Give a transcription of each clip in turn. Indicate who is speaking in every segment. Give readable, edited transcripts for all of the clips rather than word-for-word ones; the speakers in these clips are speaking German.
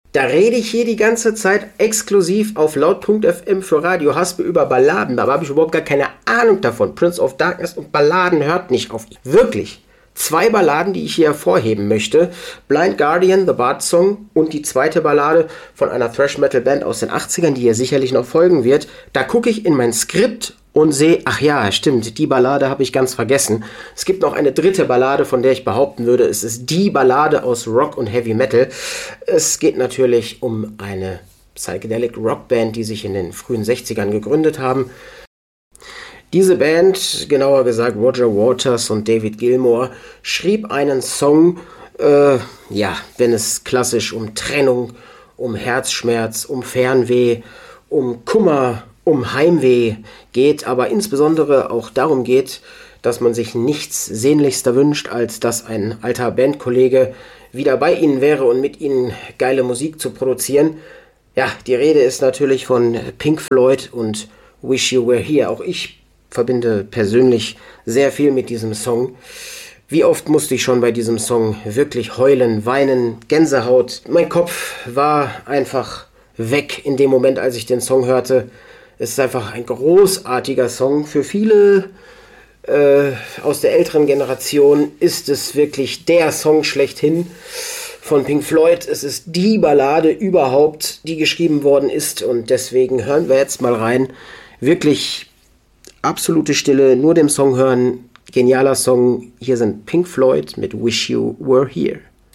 Speaker 1: Da rede ich hier die ganze Zeit exklusiv auf laut.fm für Radio Haspe über Balladen. Da habe ich überhaupt gar keine Ahnung davon. Prince of Darkness und Balladen hört nicht auf. Wirklich. Zwei Balladen, die ich hier hervorheben möchte. Blind Guardian, The Bard Song und die zweite Ballade von einer Thrash-Metal-Band aus den 80ern, die hier sicherlich noch folgen wird. Da gucke ich in mein Skript und sehe, ach ja, stimmt, die Ballade habe ich ganz vergessen. Es gibt noch eine dritte Ballade, von der ich behaupten würde, es ist die Ballade aus Rock und Heavy Metal. Es geht natürlich um eine Psychedelic Rockband, die sich in den frühen 60ern gegründet haben. Diese Band, genauer gesagt Roger Waters und David Gilmour, schrieb einen Song, wenn es klassisch um Trennung, um Herzschmerz, um Fernweh, um Kummer, um Heimweh geht, aber insbesondere auch darum geht, dass man sich nichts sehnlichster wünscht, als dass ein alter Bandkollege wieder bei ihnen wäre und mit ihnen geile Musik zu produzieren. Ja, die Rede ist natürlich von Pink Floyd und Wish You Were Here. Auch ich verbinde persönlich sehr viel mit diesem Song. Wie oft musste ich schon bei diesem Song wirklich heulen, weinen, Gänsehaut. Mein Kopf war einfach weg in dem Moment, als ich den Song hörte. Es ist einfach ein großartiger Song. Für viele aus der älteren Generation ist es wirklich der Song schlechthin von Pink Floyd. Es ist die Ballade überhaupt, die geschrieben worden ist. Und deswegen hören wir jetzt mal rein. Wirklich absolute Stille, nur dem Song hören. Genialer Song. Hier sind Pink Floyd mit Wish You Were Here.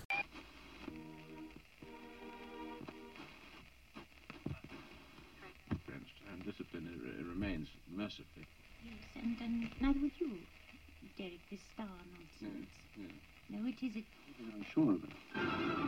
Speaker 2: Discipline remains mercifully.
Speaker 3: Yes, and neither would you, Derek, this star nonsense.
Speaker 2: Yeah.
Speaker 3: No, it is.
Speaker 2: I'm sure of it.